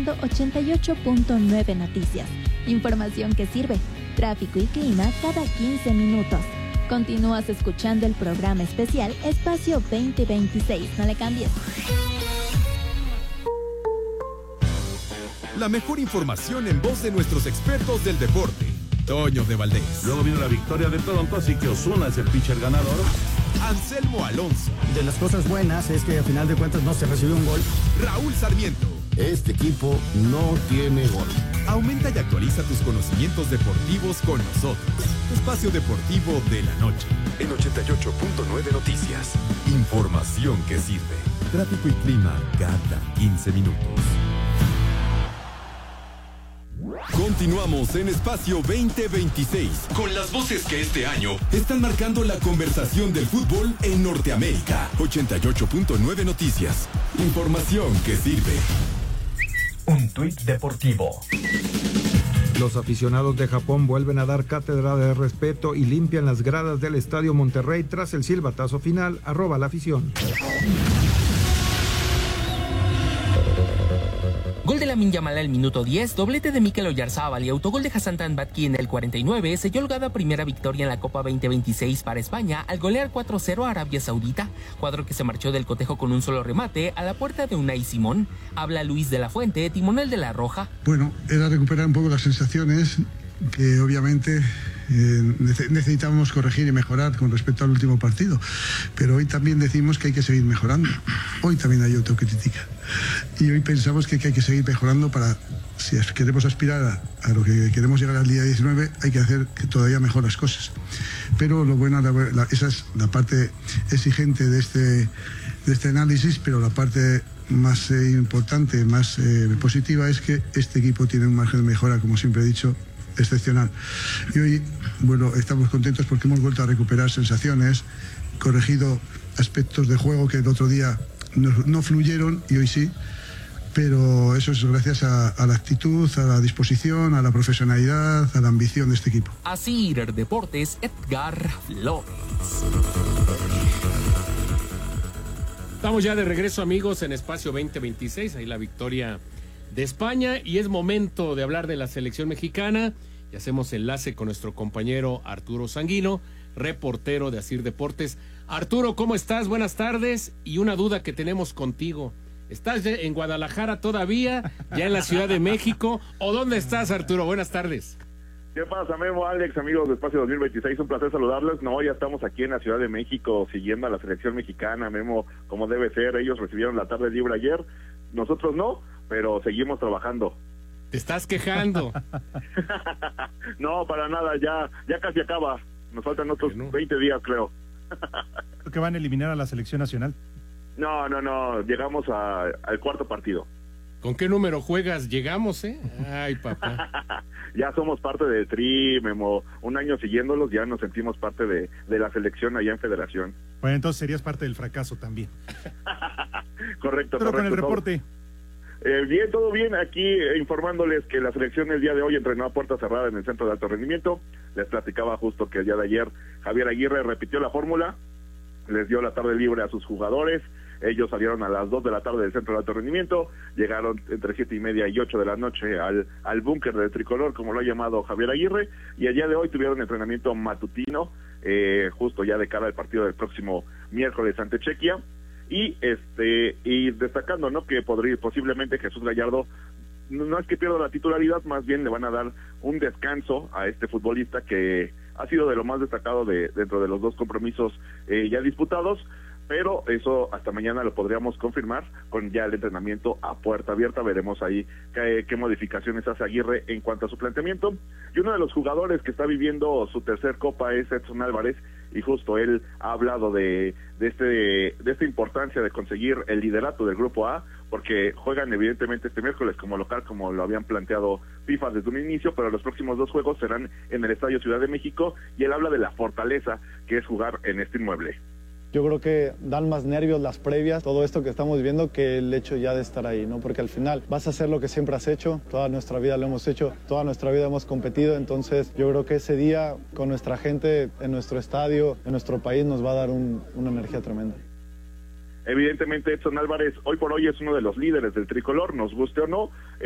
escuchando 88.9 Noticias. Información que sirve. Tráfico y clima cada 15 minutos. Continúas escuchando el programa especial Espacio 2026. No le cambies. La mejor información en voz de nuestros expertos del deporte. Toño de Valdés. Luego vino la victoria de Toronto, así que Ozuna es el pitcher ganador. Anselmo Alonso. De las cosas buenas es que al final de cuentas no se recibió un gol. Raúl Sarmiento. Este equipo no tiene gol. Aumenta y actualiza tus conocimientos deportivos con nosotros. Espacio Deportivo de la Noche. En 88.9 Noticias. Información que sirve. Tráfico y clima cada 15 minutos. Continuamos en Espacio 2026 con las voces que este año están marcando la conversación del fútbol en Norteamérica. 88.9 Noticias. Información que sirve. Un tuit deportivo. Los aficionados de Japón vuelven a dar cátedra de respeto y limpian las gradas del Estadio Monterrey tras el silbatazo final. @laAfición. Gol de Lamine Yamal al minuto 10, doblete de Mikel Oyarzabal y autogol de Hassan Tanbaki en el 49 selló holgada primera victoria en la Copa 2026 para España al golear 4-0 a Arabia Saudita, cuadro que se marchó del cotejo con un solo remate a la puerta de Unai Simón. Habla Luis de la Fuente, timonel de la Roja. Bueno, era recuperar un poco las sensaciones que obviamente necesitábamos corregir y mejorar con respecto al último partido, pero hoy también decimos que hay que seguir mejorando. Hoy también hay autocrítica y hoy pensamos que hay que seguir mejorando para, si queremos aspirar a lo que queremos llegar al día 19, hay que hacer que todavía mejor las cosas. Pero lo bueno, esa es la parte exigente de este análisis, pero la parte más importante, más positiva es que este equipo tiene un margen de mejora, como siempre he dicho, excepcional. Y hoy, bueno, estamos contentos porque hemos vuelto a recuperar sensaciones, corregido aspectos de juego que el otro día no fluyeron y hoy sí, pero eso es gracias a la actitud, a la disposición, a la profesionalidad, a la ambición de este equipo. Así, Deportes, Edgar Flores. Estamos ya de regreso, amigos, en Espacio 2026, ahí la victoria de España, y es momento de hablar de la selección mexicana y hacemos enlace con nuestro compañero Arturo Sanguino, reportero de Asir Deportes. Arturo, ¿cómo estás? Buenas tardes. Y una duda que tenemos contigo, ¿estás en Guadalajara todavía, ya en la Ciudad de México, o dónde estás, Arturo? Buenas tardes. ¿Qué pasa, Memo, Alex, amigos de Espacio 2026? Un placer saludarles. No, ya estamos aquí en la Ciudad de México siguiendo a la selección mexicana, Memo, como debe ser. Ellos recibieron la tarde libre ayer, nosotros no, pero seguimos trabajando. ¿Te estás quejando? No, para nada, ya casi acaba. Nos faltan otros 20 días, creo. ¿Creo que van a eliminar a la selección nacional? No, llegamos al cuarto partido. ¿Con qué número juegas? Llegamos, ¿eh? Ay, papá. Ya somos parte de Tri, Memo. Un año siguiéndolos, ya nos sentimos parte de la selección allá en Federación. Bueno, entonces serías parte del fracaso también. Correcto. Pero con el reporte. Bien, todo bien. Aquí informándoles que la selección el día de hoy entrenó a puerta cerrada en el Centro de Alto Rendimiento. Les platicaba justo que el día de ayer Javier Aguirre repitió la fórmula, les dio la tarde libre a sus jugadores. Ellos salieron a las 2 de la tarde del Centro de Alto Rendimiento, llegaron entre 7:30 y 8 de la noche al búnker del tricolor, como lo ha llamado Javier Aguirre, y el día de hoy tuvieron entrenamiento matutino, justo ya de cara al partido del próximo miércoles ante Chequia, y destacando, ¿no?, que posiblemente Jesús Gallardo no es que pierda la titularidad, más bien le van a dar un descanso a este futbolista que ha sido de lo más destacado dentro de los dos compromisos ya disputados, pero eso hasta mañana lo podríamos confirmar con ya el entrenamiento a puerta abierta. Veremos ahí qué modificaciones hace Aguirre en cuanto a su planteamiento. Y uno de los jugadores que está viviendo su tercer copa es Edson Álvarez, y justo él ha hablado de esta importancia de conseguir el liderato del Grupo A, porque juegan evidentemente este miércoles como local, como lo habían planteado FIFA desde un inicio, pero los próximos dos juegos serán en el Estadio Ciudad de México, y él habla de la fortaleza que es jugar en este inmueble. Yo creo que dan más nervios las previas, todo esto que estamos viendo, que el hecho ya de estar ahí, ¿no? Porque al final vas a hacer lo que siempre has hecho, toda nuestra vida lo hemos hecho, toda nuestra vida hemos competido, entonces yo creo que ese día con nuestra gente en nuestro estadio, en nuestro país, nos va a dar una energía tremenda. Evidentemente Edson Álvarez hoy por hoy es uno de los líderes del tricolor, nos guste o no.